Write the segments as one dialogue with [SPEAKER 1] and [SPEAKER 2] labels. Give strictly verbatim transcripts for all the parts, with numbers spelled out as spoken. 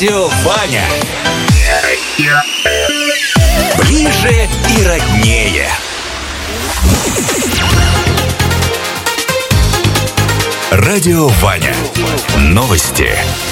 [SPEAKER 1] Радио Ваня. Ближе и роднее. Радио Ваня. Новости.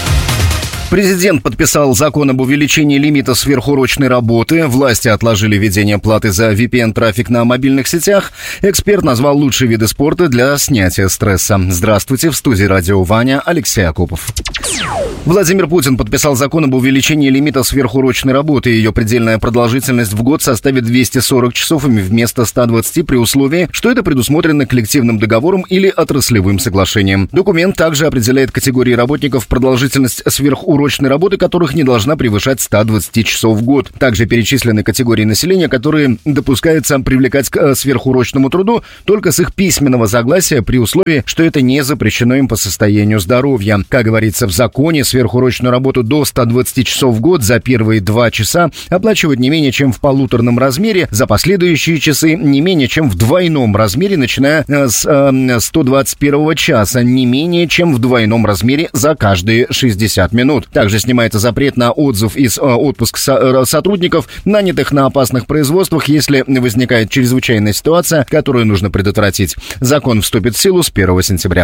[SPEAKER 2] Президент подписал закон об увеличении лимита сверхурочной работы. Власти отложили введение платы за ви пи эн-трафик на мобильных сетях. Эксперт назвал лучшие виды спорта для снятия стресса. Здравствуйте, в студии Радио Ваня Алексей Акопов. Владимир Путин подписал закон об увеличении лимита сверхурочной работы. Ее предельная продолжительность в год составит двести сорок часов вместо ста двадцати при условии, что это предусмотрено коллективным договором или отраслевым соглашением. Документ также определяет категории работников, продолжительность сверхурочной работы которых не должна превышать ста двадцати часов в год. Также перечислены категории населения, которые допускается привлекать к сверхурочному труду только с их письменного согласия при условии, что это не запрещено им по состоянию здоровья. Как говорится в законе, сверхурочную работу до ста двадцати часов в год за первые два часа оплачивать не менее чем в полуторном размере, за последующие часы не менее чем в двойном размере, начиная с э, сто двадцать первого часа, не менее чем в двойном размере за каждые шестьдесят минут. Также снимается запрет на отзыв и э, отпуск со, сотрудников, нанятых на опасных производствах, если возникает чрезвычайная ситуация, которую нужно предотвратить. Закон вступит в силу с первого сентября.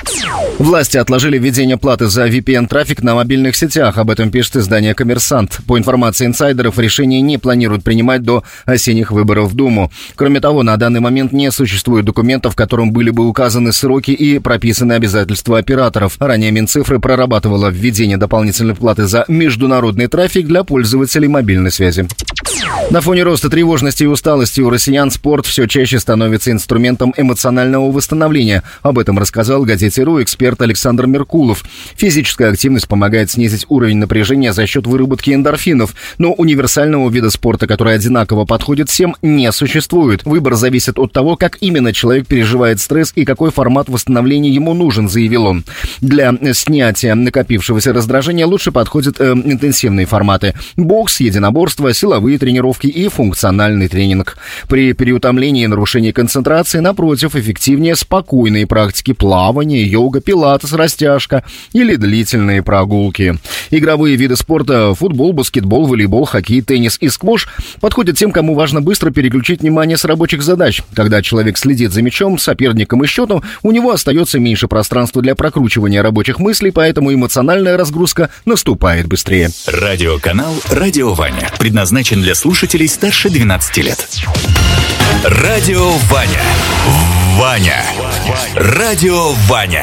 [SPEAKER 2] Власти отложили введение платы за ви пи эн-трафик на мобильных сетях. Об этом пишет издание «Коммерсант». По информации инсайдеров, решение не планируют принимать до осенних выборов в Думу. Кроме того, на данный момент не существует документов, в котором были бы указаны сроки и прописаны обязательства операторов. Ранее Минцифры прорабатывала введение дополнительной платы за международный трафик для пользователей мобильной связи. На фоне роста тревожности и усталости у россиян спорт все чаще становится инструментом эмоционального восстановления. Об этом рассказал газете «РУ» эксперт Александр Меркулов. Физическая активность помогает снизить уровень напряжения за счет выработки эндорфинов, но универсального вида спорта, который одинаково подходит всем, не существует. Выбор зависит от того, как именно человек переживает стресс и какой формат восстановления ему нужен, заявил он. Для снятия накопившегося раздражения лучше подходят э, интенсивные форматы: бокс, единоборство, силовые тренировки и функциональный тренинг. При переутомлении и нарушении концентрации, напротив, эффективнее спокойные практики: плавание, йога, пилатес, растяжка или длительные прогулки. Игровые виды спорта — футбол, баскетбол, волейбол, хоккей, теннис и сквош — подходят тем, кому важно быстро переключить внимание с рабочих задач. Когда человек следит за мячом, соперником и счетом, у него остается меньше пространства для прокручивания рабочих мыслей, поэтому эмоциональная разгрузка наступает быстрее.
[SPEAKER 1] Радиоканал «Радио Ваня» предназначен для слушателей старше двенадцати лет. Радио Ваня. Ваня. Радио Ваня.